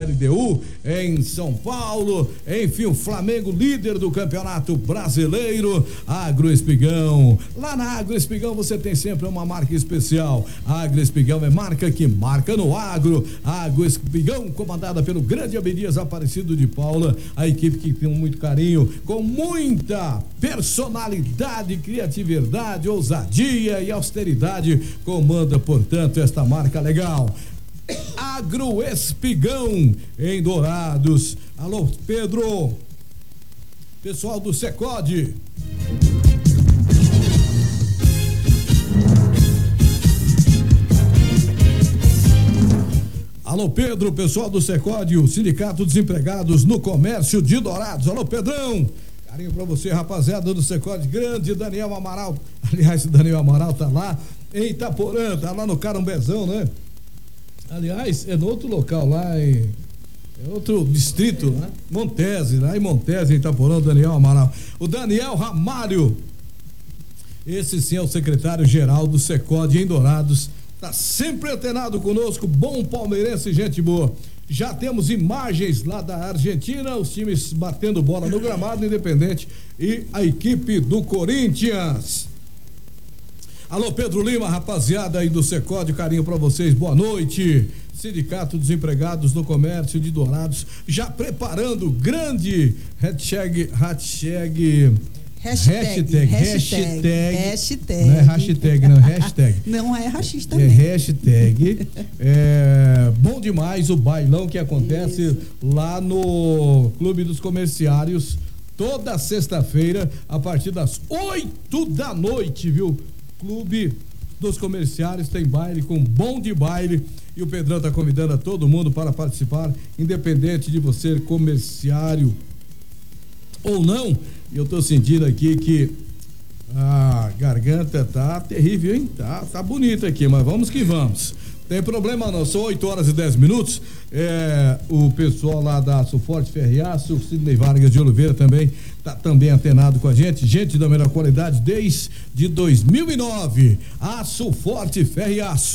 LDU em São Paulo. Enfim, o Flamengo, líder do Campeonato Brasileiro. Agro Espigão. Lá na Agro Espigão você tem sempre uma marca especial. Agro Espigão é marca que marca no agro. Agro Espigão, comandada pelo grande Abdias Aparecido de Paula. A equipe que tem muito carinho, com muita personalidade, criatividade, ousadia e austeridade, comanda, portanto, esta marca legal. Agro Espigão em Dourados. Alô, Pedro, pessoal do Secode. Alô, Pedro, pessoal do Secode, o Sindicato dos Empregados no Comércio de Dourados. Alô, Pedrão, carinho pra você, rapaziada do Secode, grande Daniel Amaral. Aliás, o Daniel Amaral tá lá em Itaporã, tá lá no Carumbezão, né? Aliás, é no outro local lá é outro distrito, né? Montese, lá em Montese, em Itaporã, o Daniel Amaral. O Daniel Ramalho, esse sim é o secretário-geral do Secode em Dourados. Tá sempre antenado conosco, bom palmeirense, gente boa. Já temos imagens lá da Argentina, os times batendo bola no gramado, Independente e a equipe do Corinthians. Alô, Pedro Lima, rapaziada aí do Secode, carinho pra vocês, boa noite. Sindicato dos Empregados no Comércio de Dourados, já preparando grande hashtag. Não é hashtag, não, hashtag. Não é rachista também. É hashtag. Bom demais o bailão que acontece isso lá no Clube dos Comerciários, toda sexta-feira, a partir das 8 da noite, viu? Clube dos Comerciários tem baile com bom de baile. E o Pedrão tá convidando a todo mundo para participar, independente de você ser comerciário ou não. Eu tô sentindo aqui que a garganta tá terrível, hein? Tá bonito aqui, mas vamos que vamos. Tem problema não, são 8h10. O pessoal lá da Aço Forte Ferriaço, o Sidney Vargas de Oliveira também tá antenado com a gente da melhor qualidade desde 2009. Aço Forte Ferriaço,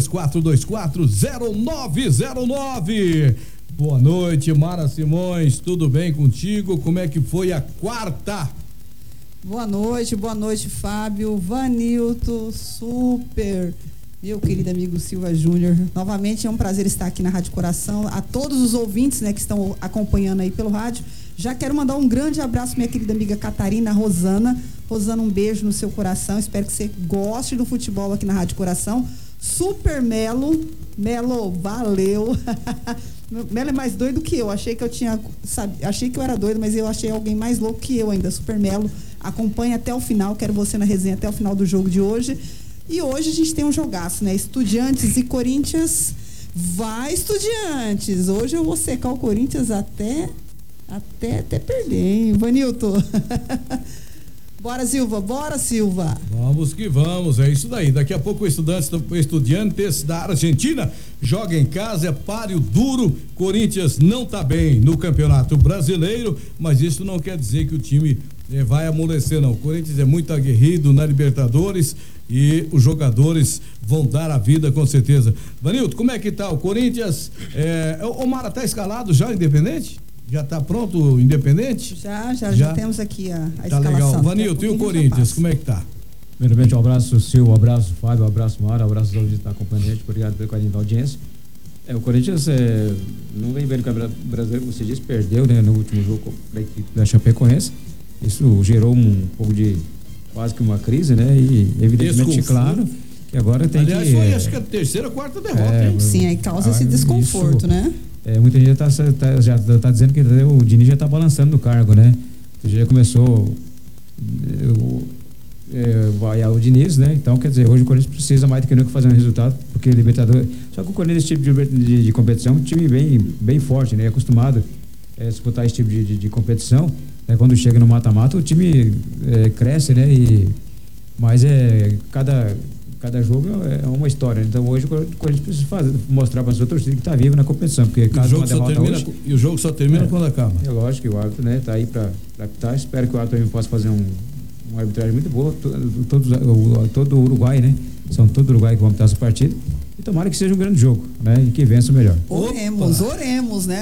34240909. Boa noite, Mara Simões, tudo bem contigo? Como é que foi a quarta? Boa noite, Fábio, Vanilton, super, meu querido amigo Silva Júnior. Novamente é um prazer estar aqui na Rádio Coração. A todos os ouvintes, né, que estão acompanhando aí pelo rádio, já quero mandar um grande abraço, minha querida amiga Catarina Rosana. Rosana, um beijo no seu coração, espero que você goste do futebol aqui na Rádio Coração. Super Melo, valeu. Melo é mais doido que eu. Achei que eu era doido, mas eu achei alguém mais louco que eu ainda. Super Melo, acompanha até o final. Quero você na resenha até o final do jogo de hoje. E hoje a gente tem um jogaço, né? Estudiantes e Corinthians. Vai, Estudiantes! Hoje eu vou secar o Corinthians até perder, hein, Vanilton? Bora, Silva. Vamos que vamos, é isso daí. Daqui a pouco o Estudiantes da Argentina joga em casa, é páreo duro. Corinthians não tá bem no Campeonato Brasileiro, mas isso não quer dizer que o time vai amolecer, não. O Corinthians é muito aguerrido na Libertadores e os jogadores vão dar a vida com certeza. Vanilton, como é que tá o Corinthians? O Mara tá escalado já, Independente? Já está pronto o Independente? Já temos aqui a escalação. Legal. Vanilton, e o Corinthians, como é que tá? Primeiramente, um abraço Silvio, um abraço Fábio, um abraço Mara, um abraço aos ouvintes que estão acompanhando a gente. Obrigado pelo carinho da audiência. O Corinthians não vem bem no Campeonato Brasileiro, como você disse, perdeu, né, no último jogo da equipe da Chapecoense. Isso gerou um pouco de quase que uma crise, né? E evidentemente, claro, que agora tem Aliás, foi acho que a terceira ou quarta derrota, hein? Sim, aí causa esse desconforto, isso, né? Muita gente já tá dizendo que o Diniz já tá balançando no cargo, né? Já começou vaiar o Diniz, né? Então, quer dizer, hoje o Corinthians precisa mais do que nunca fazer um resultado, porque Libertadores. Só que o Corinthians, esse tipo de competição, é um time bem forte, né? É acostumado a disputar esse tipo de competição, né? Quando chega no mata-mata, o time cresce, né? Mas cada jogo é uma história. Então hoje o Corinthians precisa mostrar para a sua torcida que está vivo na competição, porque caso uma derrota hoje, e o jogo só termina quando acaba. É lógico que o árbitro, né, tá aí para apitar. Espero que o árbitro também possa fazer uma arbitragem muito boa. Todo o Uruguai, né? São todo o Uruguai que vão apitar essa partida. E tomara que seja um grande jogo, né? E que vença o melhor. Oremos, né?